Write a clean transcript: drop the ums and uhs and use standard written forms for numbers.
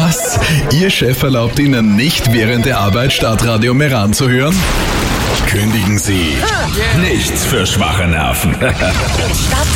Was? Ihr Chef erlaubt Ihnen nicht während der Arbeit Stadtradio Meran zu hören? Kündigen Sie. Nichts für schwache Nerven.